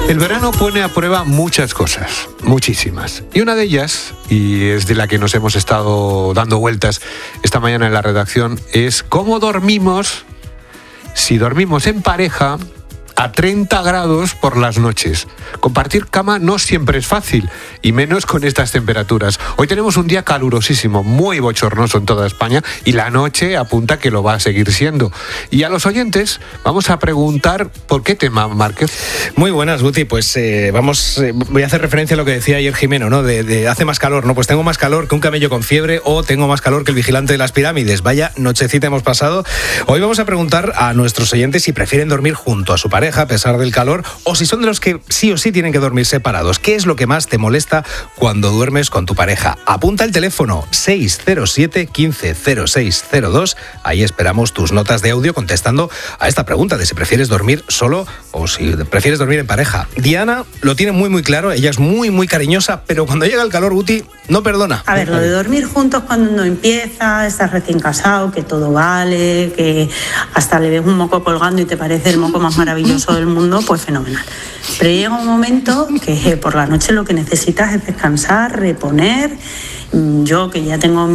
El verano pone a prueba muchas cosas, muchísimas. Y una de ellas, y es de la que nos hemos estado dando vueltas esta mañana en la redacción, es cómo dormimos si dormimos en pareja a 30 grados por las noches. Compartir cama no siempre es fácil, y menos con estas temperaturas. Hoy tenemos un día calurosísimo, muy bochornoso en toda España, y la noche apunta que lo va a seguir siendo. Y a los oyentes vamos a preguntar por qué tema, Márquez. Muy buenas, Guti. Pues voy a hacer referencia a lo que decía ayer Jimeno, ¿no? De hace más calor, ¿no? Pues tengo más calor que un camello con fiebre, o tengo más calor que el vigilante de las pirámides. Vaya nochecita hemos pasado. Hoy vamos a preguntar a nuestros oyentes si prefieren dormir junto a su pareja a pesar del calor, o si son de los que sí o sí tienen que dormir separados. ¿Qué es lo que más te molesta cuando duermes con tu pareja? Apunta el teléfono 607 15 0602. Ahí esperamos tus notas de audio contestando a esta pregunta de si prefieres dormir solo o si prefieres dormir en pareja. Diana lo tiene muy muy claro, ella es muy muy cariñosa, pero cuando llega el calor, Guti, no perdona. A ver, lo de dormir juntos cuando uno empieza, estás recién casado, que todo vale, que hasta le ves un moco colgando y te parece el moco más maravilloso del mundo, pues fenomenal. Pero llega un momento que por la noche lo que necesitas es descansar, reponer. Yo, que ya tengo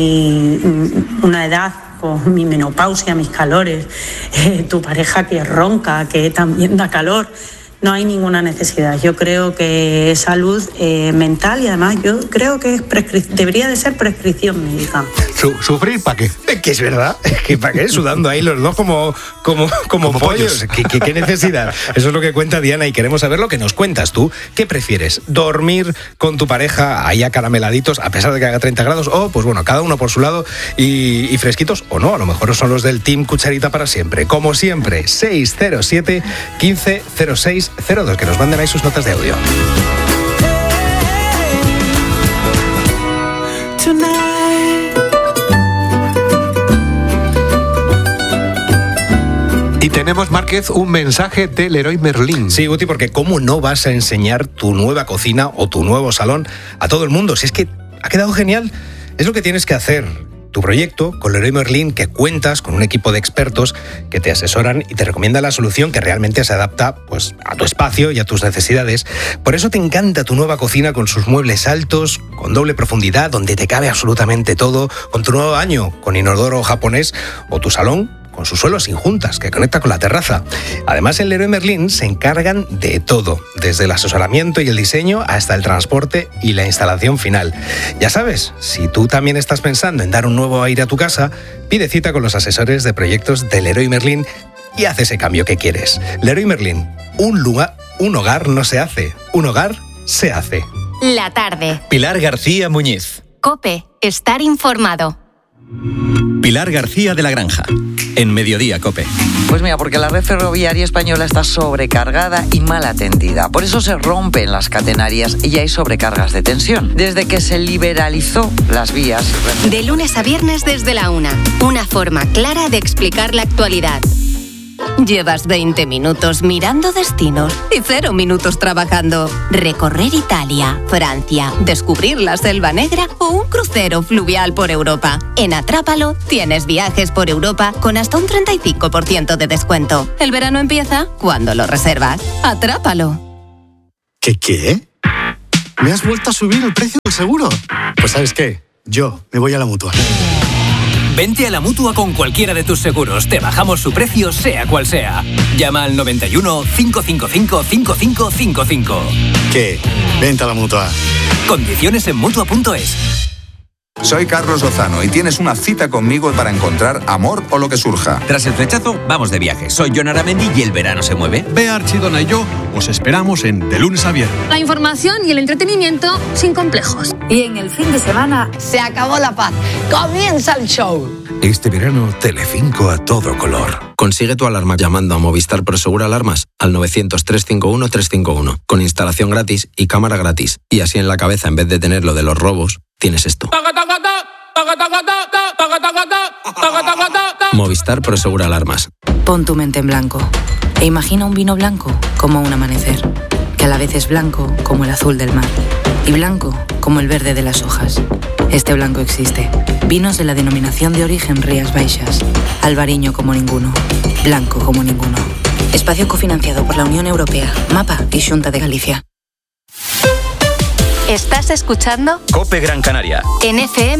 una edad con mi menopausia, mis calores, tu pareja que ronca, que también da calor, no hay ninguna necesidad. Yo creo que es salud mental, y además yo creo que debería de ser prescripción médica. ¿Sufrir para qué? Que es verdad, que para qué, sudando ahí los dos como pollos. ¿Qué necesidad? Eso es lo que cuenta Diana, y queremos saber lo que nos cuentas tú. ¿Qué prefieres? ¿Dormir con tu pareja ahí acarameladitos a pesar de que haga 30 grados? O, pues bueno, cada uno por su lado y fresquitos, o no, a lo mejor son los del Team Cucharita para siempre. Como siempre, 607 15 0602, que nos manden ahí sus notas de audio. Y tenemos, Márquez, un mensaje del Leroy Merlin. Sí, Guti, porque ¿cómo no vas a enseñar tu nueva cocina o tu nuevo salón a todo el mundo? Si es que ha quedado genial. Es lo que tienes que hacer. Tu proyecto con Leroy Merlin, que cuentas con un equipo de expertos que te asesoran y te recomienda la solución que realmente se adapta, pues, a tu espacio y a tus necesidades. Por eso te encanta tu nueva cocina con sus muebles altos, con doble profundidad, donde te cabe absolutamente todo, con tu nuevo baño con inodoro japonés, o tu salón con su suelo sin juntas, que conecta con la terraza. Además, en Leroy Merlin se encargan de todo, desde el asesoramiento y el diseño hasta el transporte y la instalación final. Ya sabes, si tú también estás pensando en dar un nuevo aire a tu casa, pide cita con los asesores de proyectos de Leroy Merlin y haz ese cambio que quieres. Leroy Merlin, un hogar no se hace, un hogar se hace. La tarde. Pilar García Muñiz. COPE, estar informado. Pilar García de la Granja, en Mediodía COPE. Pues mira, porque la red ferroviaria española está sobrecargada y mal atendida. Por eso se rompen las catenarias y hay sobrecargas de tensión. Desde que se liberalizó las vías... De lunes a viernes desde la 1. Una forma clara de explicar la actualidad. Llevas 20 minutos mirando destinos y 0 minutos trabajando. Recorrer Italia, Francia, descubrir la Selva Negra o un crucero fluvial por Europa. En Atrápalo tienes viajes por Europa con hasta un 35% de descuento. El verano empieza cuando lo reservas. Atrápalo. ¿Qué? ¿Me has vuelto a subir el precio del seguro? Pues ¿sabes qué? Yo me voy a la Mutua. Vente a la Mutua con cualquiera de tus seguros. Te bajamos su precio, sea cual sea. Llama al 91 555 5555. ¿Qué? Vente a la Mutua. Condiciones en Mutua.es. Soy Carlos Lozano y tienes una cita conmigo para encontrar amor o lo que surja. Tras el flechazo, vamos de viaje. Soy Jon Aramendi y el verano se mueve. Bea Archidona y yo os esperamos en De Lunes a Viernes. La información y el entretenimiento sin complejos. Y en el fin de semana se acabó la paz. ¡Comienza el show! Este verano, Telecinco a todo color. Consigue tu alarma llamando a Movistar Prosegura Alarmas al 900-351-351. Con instalación gratis y cámara gratis. Y así en la cabeza, en vez de tener lo de los robos, tienes esto. Movistar Prosegura Alarmas. Pon tu mente en blanco e imagina un vino blanco como un amanecer, que a la vez es blanco como el azul del mar y blanco como el verde de las hojas. Este blanco existe. Vinos de la denominación de origen Rías Baixas. Albariño como ninguno. Blanco como ninguno. Espacio cofinanciado por la Unión Europea, MAPA y Xunta de Galicia. ¿Estás escuchando? COPE Gran Canaria. En FM